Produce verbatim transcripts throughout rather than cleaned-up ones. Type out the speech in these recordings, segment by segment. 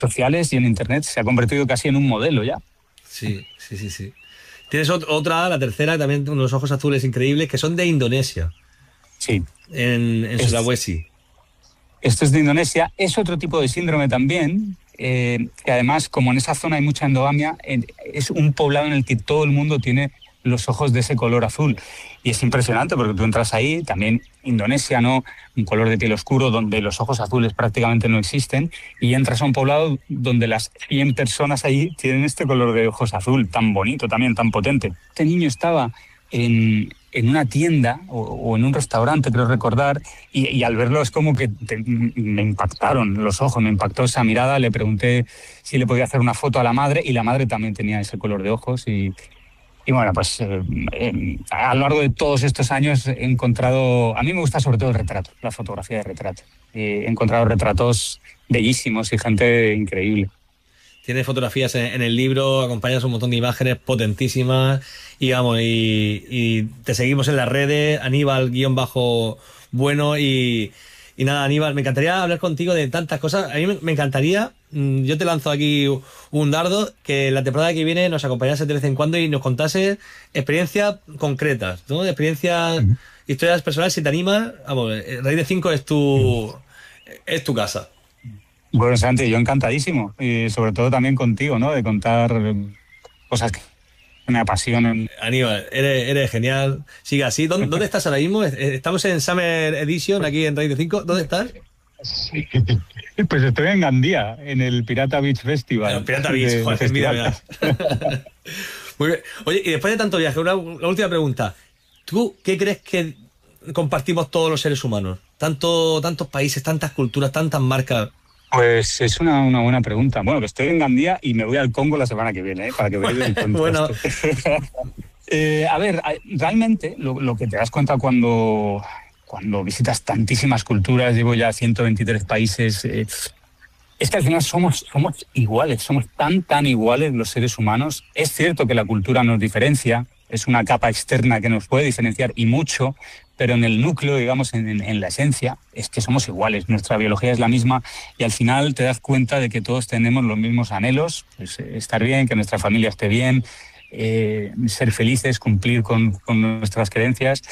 sociales y en Internet se ha convertido casi en un modelo ya. Sí, sí, sí, sí. Tienes otra, la tercera, también unos ojos azules increíbles, que son de Indonesia. Sí. En, en es, Sulawesi. Esto es de Indonesia. Es otro tipo de síndrome también, eh, que además, como en esa zona hay mucha endogamia, eh, es un poblado en el que todo el mundo tiene los ojos de ese color azul. Y es impresionante porque tú entras ahí, también Indonesia, ¿no? Un color de piel oscuro donde los ojos azules prácticamente no existen, y entras a un poblado donde las cien personas ahí tienen este color de ojos azul, tan bonito también, tan potente. Este niño estaba en, en una tienda o, o en un restaurante, creo recordar, y, y al verlo es como que te, me impactaron los ojos, me impactó esa mirada. Le pregunté si le podía hacer una foto a la madre, y la madre también tenía ese color de ojos. Y Y bueno, pues eh, eh, a lo largo de todos estos años he encontrado, a mí me gusta sobre todo el retrato, la fotografía de retrato. Eh, he encontrado retratos bellísimos y gente increíble. Tienes fotografías en, en el libro, acompañas un montón de imágenes potentísimas y vamos, y, y te seguimos en las redes, Aníbal guión bajo bueno y... Y nada, Aníbal, me encantaría hablar contigo de tantas cosas. A mí me encantaría, yo te lanzo aquí un dardo, que la temporada que viene nos acompañase de vez en cuando y nos contase experiencias concretas, ¿no? Experiencias, uh-huh. historias personales, si te animas. Vamos, Raíz de cinco es tu, es tu casa. Bueno, Santi, yo encantadísimo. Y sobre todo también contigo, ¿no? De contar cosas que me apasionan. Aníbal, eres, eres genial. Sigue así. ¿Dónde, ¿Dónde estás ahora mismo? Estamos en Summer Edition, aquí en Raíz de cinco. ¿Dónde estás? Sí. Pues estoy en Gandía, en el Pirata Beach Festival. El Pirata Beach, de, joder, mira, mira. Muy bien. Oye, y después de tanto viaje, una, una última pregunta. ¿Tú qué crees que compartimos todos los seres humanos? Tanto, tantos países, tantas culturas, tantas marcas. Pues es una, una buena pregunta. Bueno, que estoy en Gandía y me voy al Congo la semana que viene, ¿eh? Para que veáis el contexto. Bueno. eh, a ver, realmente lo, lo que te das cuenta cuando, cuando visitas tantísimas culturas, llevo ya ciento veintitrés países, eh, es que al final somos, somos iguales, somos tan, tan iguales los seres humanos. Es cierto que la cultura nos diferencia, es una capa externa que nos puede diferenciar y mucho, pero en el núcleo, digamos, en, en, en la esencia, es que somos iguales, nuestra biología es la misma y al final te das cuenta de que todos tenemos los mismos anhelos, pues, estar bien, que nuestra familia esté bien, eh, ser felices, cumplir con, con nuestras creencias.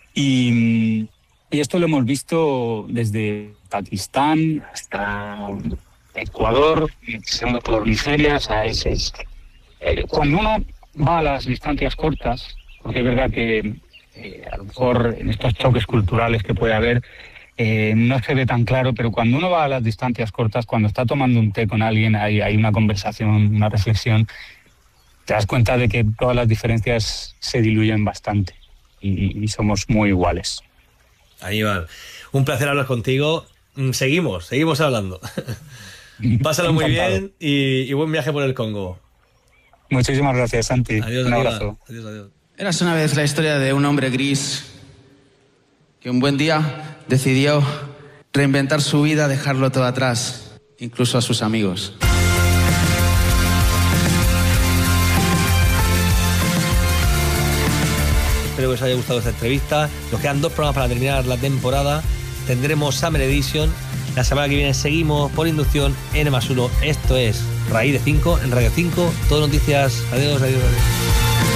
Y, y esto lo hemos visto desde Pakistán hasta Ecuador, pasando por Nigeria, o sea, es, es, eh, cuando uno va a las distancias cortas, porque es verdad que Eh, a lo mejor en estos choques culturales que puede haber eh, no se ve tan claro, pero cuando uno va a las distancias cortas, cuando está tomando un té con alguien, hay, hay una conversación, una reflexión, te das cuenta de que todas las diferencias se diluyen bastante y, y somos muy iguales. Aníbal, un placer hablar contigo. Seguimos, seguimos hablando. Pásalo muy bien y, y buen viaje por el Congo. Muchísimas gracias, Santi. Adiós, un Aníbal. abrazo. Adiós, adiós. Érase una vez la historia de un hombre gris que un buen día decidió reinventar su vida, dejarlo todo atrás, incluso a sus amigos. Espero que os haya gustado esta entrevista. Nos quedan dos programas para terminar la temporada. Tendremos Summer Edition. La semana que viene seguimos por inducción N más uno. Esto es Raíz de cinco en Radio cinco. Todo noticias. Adiós, adiós, adiós.